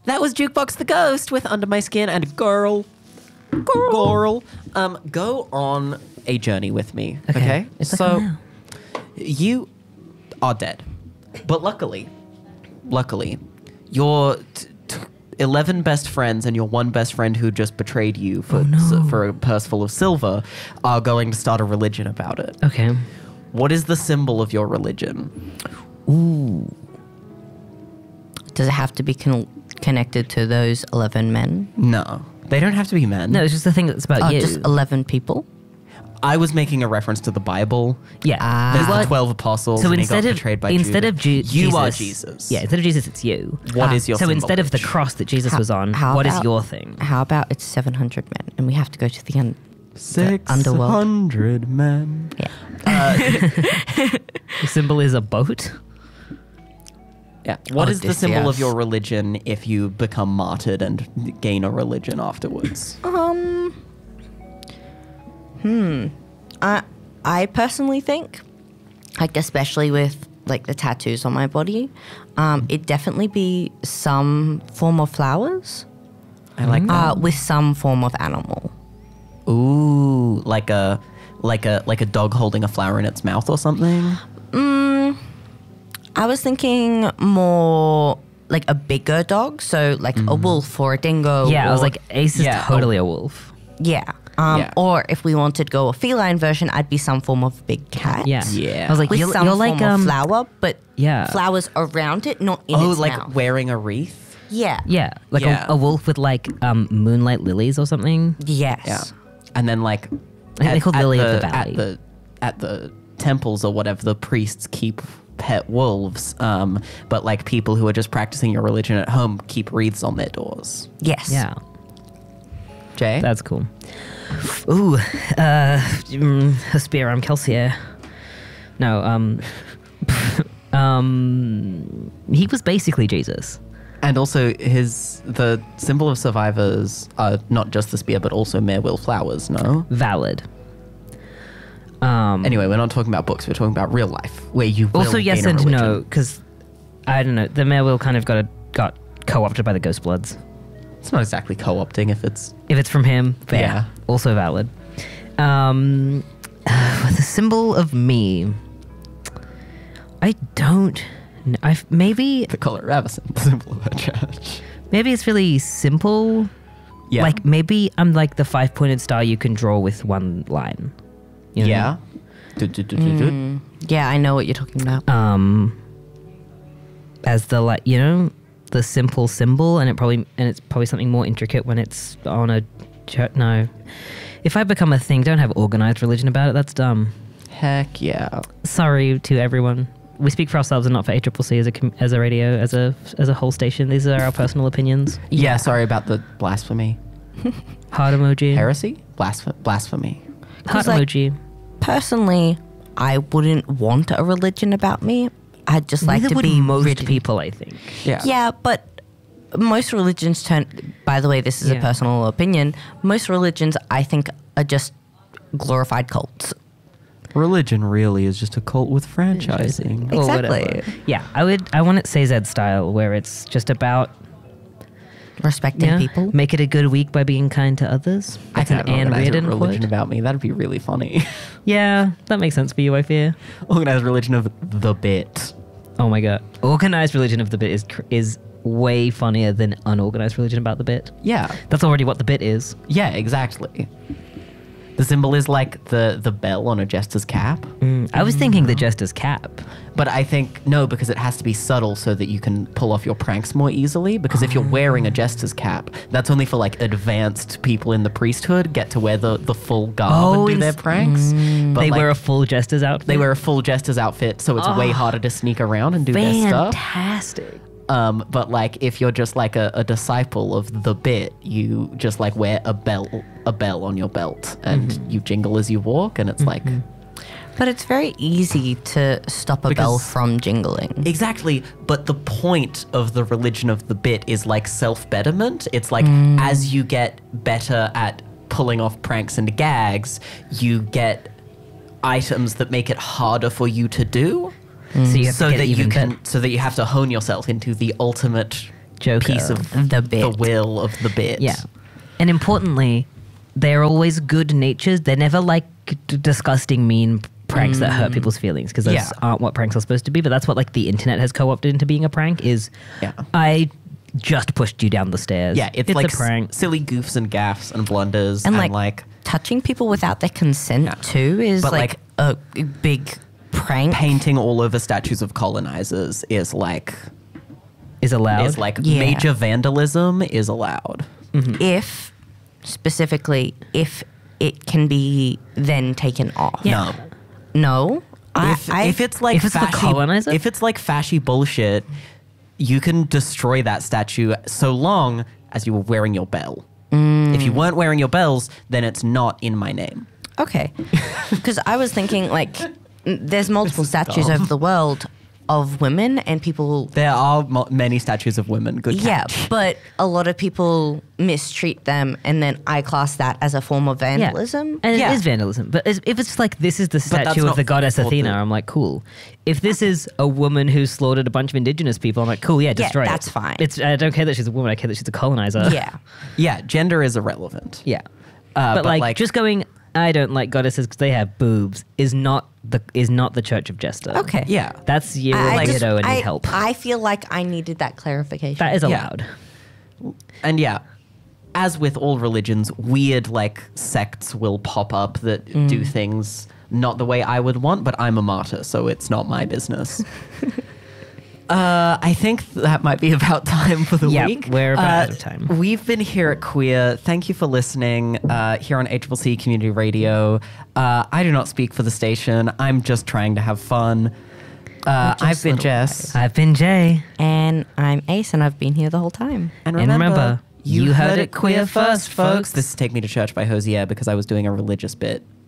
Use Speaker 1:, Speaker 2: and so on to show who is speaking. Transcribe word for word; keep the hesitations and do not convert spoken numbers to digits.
Speaker 1: That was Jukebox the Ghost with Under My Skin and Girl. Girl. Girl. Um, go on a journey with me, okay? okay?
Speaker 2: It's like
Speaker 1: so,
Speaker 2: now.
Speaker 1: you are dead. But luckily, luckily, your t- t- eleven best friends and your one best friend who just betrayed you for,
Speaker 2: Oh, no.
Speaker 1: s- for a purse full of silver are going to start a religion about it.
Speaker 2: Okay.
Speaker 1: What is the symbol of your religion?
Speaker 2: Ooh.
Speaker 3: Does it have to be con- connected to those eleven men?
Speaker 1: No. They don't have to be men.
Speaker 2: No, it's just the thing that's about
Speaker 3: Oh,
Speaker 2: you.
Speaker 3: just eleven people?
Speaker 1: I was making a reference to the Bible.
Speaker 2: yeah.
Speaker 3: Ah.
Speaker 1: There's the
Speaker 2: What-
Speaker 1: twelve apostles.
Speaker 2: So
Speaker 1: and he
Speaker 2: instead
Speaker 1: got
Speaker 2: of
Speaker 1: betrayed by
Speaker 2: instead
Speaker 1: Judas.
Speaker 2: of Ju-
Speaker 1: you
Speaker 2: Jesus,
Speaker 1: are Jesus.
Speaker 2: Yeah, instead of Jesus, it's you.
Speaker 1: What
Speaker 3: Ah.
Speaker 1: is your
Speaker 2: So
Speaker 1: symbol?
Speaker 2: instead of the cross that Jesus
Speaker 3: How-
Speaker 2: was on,
Speaker 3: how
Speaker 2: what is
Speaker 3: about-
Speaker 2: your thing?
Speaker 3: How about it's seven hundred men and we have to go to the end?
Speaker 1: Six
Speaker 3: underworld.
Speaker 1: hundred men.
Speaker 3: Yeah.
Speaker 2: The symbol is a boat.
Speaker 1: Yeah. What is the symbol of
Speaker 3: Odysseus.
Speaker 1: your religion if you become martyred and gain a religion afterwards?
Speaker 3: Um. Hmm. I I personally think, like especially with like the tattoos on my body, um, it'd definitely be some form of flowers,
Speaker 1: I like that.
Speaker 3: uh, with some form of animal.
Speaker 1: Ooh, like a like a like a dog holding a flower in its mouth or something.
Speaker 3: Mm, I was thinking more like a bigger dog, so like a wolf or a dingo.
Speaker 2: Yeah, I was
Speaker 3: or-
Speaker 2: like, Ace is
Speaker 1: Yeah,
Speaker 2: totally a wolf.
Speaker 3: yeah. Um,
Speaker 1: Yeah.
Speaker 3: Or if we wanted to go a feline version, I'd be some form of big cat.
Speaker 2: Yeah.
Speaker 1: Yeah.
Speaker 2: I was like,
Speaker 3: With
Speaker 2: you're,
Speaker 3: some
Speaker 2: you're
Speaker 3: form
Speaker 2: like
Speaker 3: of
Speaker 2: um,
Speaker 3: flower, but
Speaker 2: yeah.
Speaker 3: flowers around it, not in
Speaker 1: Oh,
Speaker 3: its
Speaker 1: like
Speaker 3: mouth.
Speaker 1: wearing a wreath.
Speaker 3: Yeah.
Speaker 2: Yeah, like
Speaker 1: Yeah.
Speaker 2: A, a wolf with like um, moonlight lilies or something.
Speaker 3: Yes.
Speaker 1: Yeah. And then like
Speaker 2: think they called Lily of the Valley.
Speaker 1: At the at the temples or whatever, the priests keep pet wolves. Um, but like people who are just practicing your religion at home keep wreaths on their doors.
Speaker 3: Yes.
Speaker 2: Yeah,
Speaker 1: Jay?
Speaker 2: that's cool. Ooh, uh, mm, Hesperia Kelsier. No, um, um, he was basically Jesus.
Speaker 1: And also his the symbol of survivors are not just the spear but also mere-will flowers, no?
Speaker 2: Valid. Um,
Speaker 1: Anyway, we're not talking about books, we're talking about real life, where you will
Speaker 2: also yes
Speaker 1: gain a
Speaker 2: and
Speaker 1: religion.
Speaker 2: no, because I don't know, the mayor will kind of got a, got co-opted by the Ghost Bloods.
Speaker 1: It's not exactly co-opting if it's
Speaker 2: If it's from him, fair.
Speaker 1: Yeah.
Speaker 2: Also valid. Um, the symbol of me. I don't. kn- I maybe
Speaker 1: the color Ravison, the symbol of a church.
Speaker 2: maybe it's really simple.
Speaker 1: Yeah.
Speaker 2: Like maybe I'm like the five pointed star you can draw with one line. You know?
Speaker 1: yeah. Du- du- du- du- du.
Speaker 3: Mm, yeah, I know what you're talking about.
Speaker 2: Um. As the like you know the simple symbol, and it probably and it's probably something more intricate when it's on a church. No. If I become a thing, don't have organized religion about it. That's dumb.
Speaker 1: Heck yeah.
Speaker 2: Sorry to everyone. We speak for ourselves and not for A C C C as a com- as a radio as a as a whole station. These are our personal opinions.
Speaker 1: Yeah, sorry about the blasphemy.
Speaker 2: Heart emoji.
Speaker 1: Heresy? Blasph- blasphemy.
Speaker 2: Heart
Speaker 3: 'Cause, like,
Speaker 2: emoji.
Speaker 3: Personally, I wouldn't want a religion about me. I'd just like
Speaker 2: Neither
Speaker 3: to
Speaker 2: would
Speaker 3: be
Speaker 2: most
Speaker 3: rid-
Speaker 2: people, I think.
Speaker 1: Yeah.
Speaker 3: Yeah, but most religions turn. By the way, this is
Speaker 2: Yeah.
Speaker 3: a personal opinion. Most religions, I think, are just glorified cults.
Speaker 1: Religion really is just a cult with franchising.
Speaker 2: Or
Speaker 3: Exactly.
Speaker 2: whatever. Yeah, I would. I want it C Z style, where it's just about
Speaker 3: Respecting
Speaker 2: yeah,
Speaker 3: people.
Speaker 2: make it a good week by being kind to others.
Speaker 1: I
Speaker 2: That's an
Speaker 1: can't
Speaker 2: Anne
Speaker 1: organize a
Speaker 2: Reardon
Speaker 1: religion
Speaker 2: quote.
Speaker 1: about me. That'd be really funny.
Speaker 2: Yeah, that makes sense for you, I fear.
Speaker 1: Organized religion of the bit.
Speaker 2: Oh my god, organized religion of the bit is cr- is way funnier than unorganized religion about the bit.
Speaker 1: Yeah.
Speaker 2: That's already what the bit is.
Speaker 1: Yeah, exactly. The symbol is like the, the bell on a jester's cap.
Speaker 2: Mm, I was thinking the jester's cap.
Speaker 1: But I think, no, because it has to be subtle so that you can pull off your pranks more easily. Because if you're wearing a jester's cap, that's only for like advanced people in the priesthood get to wear the, the full garb
Speaker 2: Oh,
Speaker 1: and do their
Speaker 2: ins-
Speaker 1: pranks. But
Speaker 2: They
Speaker 1: like,
Speaker 2: wear a full jester's outfit.
Speaker 1: they wear a full jester's outfit, so it's way harder to sneak around and do their stuff.
Speaker 2: Fantastic.
Speaker 1: Um, but like if you're just like a, a disciple of the bit, you just like wear a bell a bell on your belt and you jingle as you walk, and it's like
Speaker 3: But it's very easy to stop a bell
Speaker 1: Because-
Speaker 3: from jingling.
Speaker 1: exactly. But the point of the religion of the bit is like self-betterment. It's like as you get better at pulling off pranks and gags, you get items that make it harder for you to do.
Speaker 2: So you have
Speaker 1: so
Speaker 2: to get
Speaker 1: that you
Speaker 2: even
Speaker 1: can
Speaker 2: better.
Speaker 1: so that you have to hone yourself into the ultimate
Speaker 2: Joker.
Speaker 1: piece of
Speaker 3: The bit.
Speaker 1: the will of the bit.
Speaker 2: Yeah. And importantly, they're always good natured. They're never like d- disgusting, mean pranks that hurt people's feelings because those
Speaker 1: Yeah.
Speaker 2: aren't what pranks are supposed to be. But that's what like the internet has co-opted into being a prank is
Speaker 1: Yeah.
Speaker 2: I just pushed you down the stairs.
Speaker 1: Yeah, it's, like
Speaker 2: a prank.
Speaker 1: s- silly goofs and gaffes and blunders
Speaker 3: And,
Speaker 1: and,
Speaker 3: like,
Speaker 1: like,
Speaker 3: Touching people without their consent
Speaker 1: Yeah.
Speaker 3: too is
Speaker 1: But,
Speaker 3: like, a big prank.
Speaker 1: painting all over statues of colonizers is like
Speaker 2: Is allowed.
Speaker 1: is like
Speaker 3: Yeah.
Speaker 1: major vandalism is allowed.
Speaker 3: If, specifically, if it can be then taken off.
Speaker 1: No.
Speaker 3: No? I,
Speaker 1: If,
Speaker 3: I,
Speaker 1: if it's like
Speaker 2: If it's the
Speaker 1: fashy,
Speaker 2: colonizer?
Speaker 1: if it's like fashy bullshit, you can destroy that statue so long as you were wearing your bell. If you weren't wearing your bells, then it's not in my name.
Speaker 3: Okay. Because I was thinking, like, n- there's multiple statues over the world of women and people.
Speaker 1: There are mo- many statues of women. Good
Speaker 3: Yeah,
Speaker 1: catch.
Speaker 3: but a lot of people mistreat them, and then I class that as a form of
Speaker 2: Yeah.
Speaker 3: vandalism.
Speaker 2: And
Speaker 1: Yeah.
Speaker 2: it is vandalism. But is- if it's like this is the
Speaker 1: that's
Speaker 2: statue of
Speaker 1: not
Speaker 2: the goddess
Speaker 1: what
Speaker 2: Athena,
Speaker 1: the-
Speaker 2: I'm like, cool. If this is a woman who slaughtered a bunch of indigenous people, I'm like, cool, yeah, destroy it.
Speaker 3: that's fine.
Speaker 2: It's I don't care that she's a woman, I care that she's a colonizer.
Speaker 3: Yeah.
Speaker 1: Yeah, gender is irrelevant.
Speaker 2: Yeah.
Speaker 1: Uh,
Speaker 2: but,
Speaker 1: but,
Speaker 2: like,
Speaker 1: like-
Speaker 2: just going I don't like goddesses because they have boobs is not the is not the Church of Jester.
Speaker 3: Okay.
Speaker 1: Yeah.
Speaker 2: That's you
Speaker 3: I,
Speaker 2: a
Speaker 3: I just-
Speaker 2: weirdo and
Speaker 3: I,
Speaker 2: need help.
Speaker 3: I feel like I needed that clarification.
Speaker 2: That is
Speaker 1: Yeah.
Speaker 2: allowed.
Speaker 1: And yeah, as with all religions, weird like sects will pop up that do things not the way I would want, but I'm a martyr, so it's not my business. uh, I think that might be about time for the
Speaker 2: Yep,
Speaker 1: week.
Speaker 2: we're about
Speaker 1: Uh,
Speaker 2: out of time.
Speaker 1: We've been here at Queer. Thank you for listening uh, here on H C C Community Radio. Uh, I do not speak for the station. I'm just trying to have fun. Uh,
Speaker 3: just
Speaker 1: I've been
Speaker 3: little
Speaker 1: Jess.
Speaker 2: I've been Jay.
Speaker 3: And I'm Ace, and I've been here the whole time.
Speaker 1: And
Speaker 2: And
Speaker 1: remember,
Speaker 2: remember,
Speaker 1: you,
Speaker 2: you
Speaker 1: heard,
Speaker 2: heard
Speaker 1: it
Speaker 2: it
Speaker 1: queer
Speaker 2: queer
Speaker 1: first,
Speaker 2: first,
Speaker 1: folks.
Speaker 2: folks.
Speaker 1: This is Take Me to Church by Hosier because I was doing a religious bit.